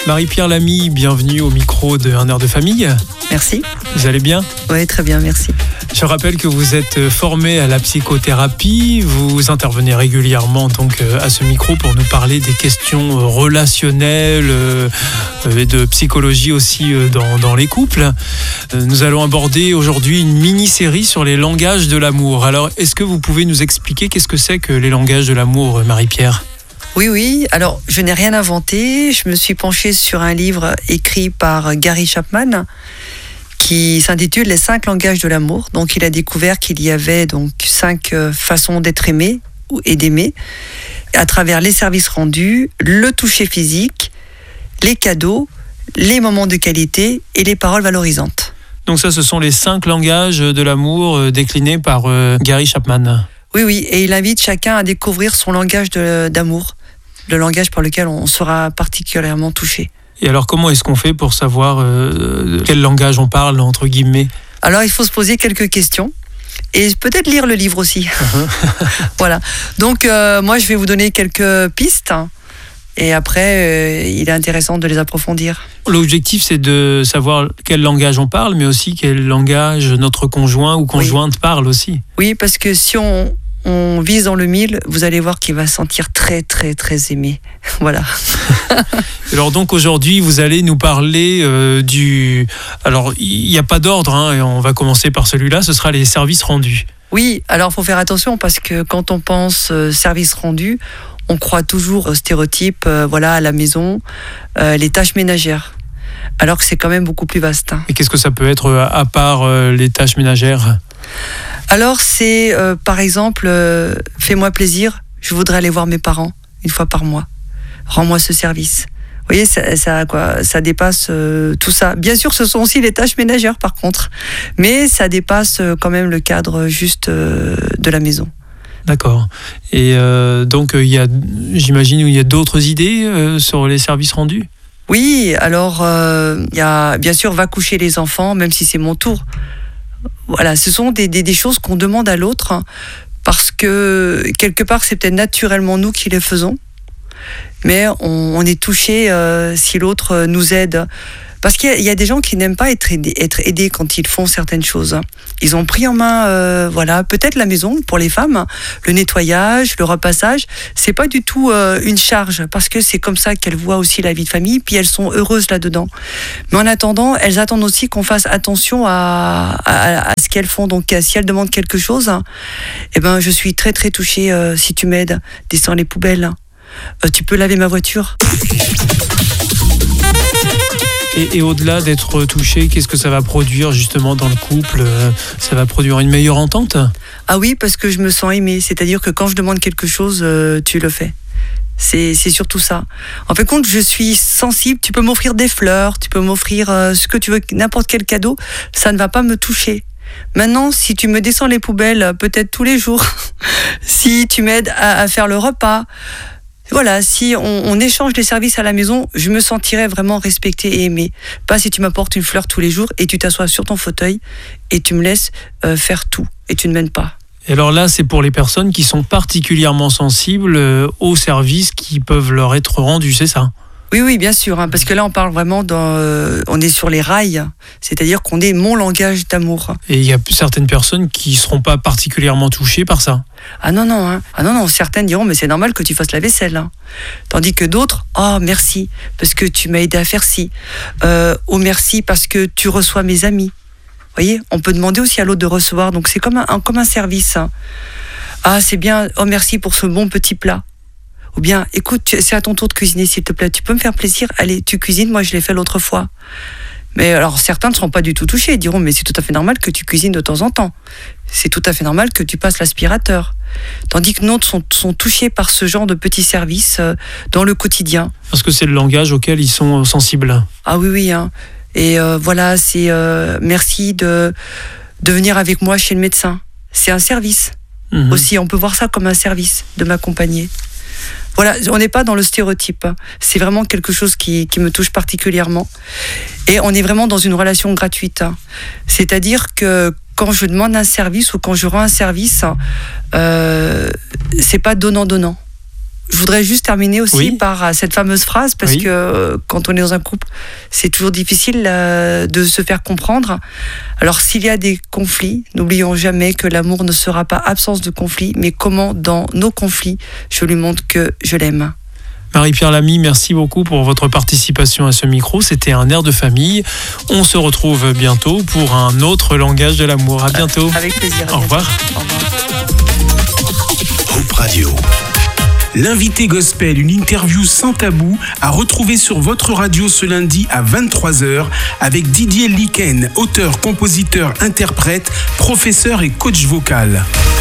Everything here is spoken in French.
Marie-Pierre Lamy, bienvenue au micro de Un air de famille. Merci. Vous allez bien ? Oui, très bien, merci. Je rappelle que vous êtes formé à la psychothérapie. Vous intervenez régulièrement donc à ce micro pour nous parler des questions relationnelles et de psychologie aussi dans les couples. Nous allons aborder aujourd'hui une mini-série sur les langages de l'amour. Alors, est-ce que vous pouvez nous expliquer qu'est-ce que c'est que les langages de l'amour, Marie-Pierre ? Oui. Alors, je n'ai rien inventé. Je me suis penchée sur un livre écrit par Gary Chapman qui s'intitule Les 5 langages de l'amour. Donc, il a découvert qu'il y avait donc 5 façons d'être aimé et d'aimer à travers les services rendus, le toucher physique, les cadeaux, les moments de qualité et les paroles valorisantes. Donc ça, ce sont les 5 langages de l'amour déclinés par Gary Chapman. Oui, et il invite chacun à découvrir son langage d'amour, le langage par lequel on sera particulièrement touché. Et alors, comment est-ce qu'on fait pour savoir quel langage on parle, entre guillemets ? Alors, il faut se poser quelques questions et peut-être lire le livre aussi. Voilà. Donc, moi, je vais vous donner quelques pistes et après, il est intéressant de les approfondir. L'objectif, c'est de savoir quel langage on parle, mais aussi quel langage notre conjoint ou conjointe parle aussi. Oui, parce que si on vise dans le 1000, vous allez voir qu'il va se sentir très, très, très aimé. Voilà. Alors donc aujourd'hui, vous allez nous parler du... Alors, il n'y a pas d'ordre, et on va commencer par celui-là, ce sera les services rendus. Oui, alors il faut faire attention parce que quand on pense services rendus, on croit toujours aux stéréotypes, à la maison, les tâches ménagères. Alors que c'est quand même beaucoup plus vaste. Et qu'est-ce que ça peut être à part les tâches ménagères ? Alors c'est par exemple, fais-moi plaisir, je voudrais aller voir mes parents une fois par mois. Rends-moi ce service. Vous voyez, ça dépasse tout ça. Bien sûr, ce sont aussi les tâches ménagères par contre, mais ça dépasse quand même le cadre juste de la maison. D'accord. Et donc, j'imagine qu'il y a d'autres idées sur les services rendus ? Oui, alors il y a bien sûr va coucher les enfants, même si c'est mon tour. Voilà, ce sont des choses qu'on demande à l'autre parce que quelque part c'est peut-être naturellement nous qui les faisons, mais on est touché si l'autre nous aide. Parce qu'il y a des gens qui n'aiment pas être aidés quand ils font certaines choses. Ils ont pris en main, peut-être la maison pour les femmes, le nettoyage, le repassage. C'est pas du tout une charge parce que c'est comme ça qu'elles voient aussi la vie de famille, puis elles sont heureuses là-dedans. Mais en attendant, elles attendent aussi qu'on fasse attention à ce qu'elles font. Donc, si elles demandent quelque chose, je suis très très touchée si tu m'aides. Descends les poubelles. Tu peux laver ma voiture. Et au-delà d'être touché, qu'est-ce que ça va produire justement dans le couple ? Ça va produire une meilleure entente ? Ah oui, parce que je me sens aimée. C'est-à-dire que quand je demande quelque chose, tu le fais. C'est surtout ça. En fait, compte, je suis sensible. Tu peux m'offrir des fleurs, tu peux m'offrir ce que tu veux, n'importe quel cadeau. Ça ne va pas me toucher. Maintenant, si tu me descends les poubelles, peut-être tous les jours, si tu m'aides à faire le repas... Voilà, si on échange les services à la maison, je me sentirais vraiment respectée et aimée. Pas si tu m'apportes une fleur tous les jours et tu t'assois sur ton fauteuil et tu me laisses faire tout et tu ne m'aimes pas. Et alors là, c'est pour les personnes qui sont particulièrement sensibles aux services qui peuvent leur être rendus, c'est ça ? Oui, bien sûr, parce que là, on parle vraiment on est sur les rails, c'est-à-dire qu'on est mon langage d'amour. Et il y a certaines personnes qui ne seront pas particulièrement touchées par ça. Ah non, certaines diront, mais c'est normal que tu fasses la vaisselle. Tandis que d'autres, merci, parce que tu m'as aidé à faire ci. Merci, parce que tu reçois mes amis. Vous voyez, on peut demander aussi à l'autre de recevoir, donc c'est comme un service. Ah, c'est bien, merci pour ce bon petit plat. Ou bien, écoute, c'est à ton tour de cuisiner, s'il te plaît. Tu peux me faire plaisir ? Allez, tu cuisines, moi je l'ai fait l'autre fois. Mais alors, certains ne seront pas du tout touchés. Ils diront, mais c'est tout à fait normal que tu cuisines de temps en temps. C'est tout à fait normal que tu passes l'aspirateur. Tandis que d'autres sont touchés par ce genre de petits services dans le quotidien. Parce que c'est le langage auquel ils sont sensibles. Ah oui. Et c'est merci de venir avec moi chez le médecin. C'est un service. Aussi, on peut voir ça comme un service de m'accompagner. Voilà, on n'est pas dans le stéréotype. C'est vraiment quelque chose qui me touche particulièrement. Et on est vraiment dans une relation gratuite. C'est-à-dire que quand je demande un service ou quand je rends un service, c'est pas donnant-donnant. Je voudrais juste terminer aussi Oui. par cette fameuse phrase, parce Oui. que quand on est dans un couple, c'est toujours difficile de se faire comprendre. Alors s'il y a des conflits, n'oublions jamais que l'amour ne sera pas absence de conflit, mais comment dans nos conflits, je lui montre que je l'aime. Marie-Pierre Lamy, merci beaucoup pour votre participation à ce micro. C'était un air de famille. On se retrouve bientôt pour un autre langage de l'amour. À bientôt. Avec plaisir. Au revoir. Au revoir. Hope Radio. L'invité gospel, une interview sans tabou, à retrouver sur votre radio ce lundi à 23h avec Didier Liken, auteur, compositeur, interprète, professeur et coach vocal.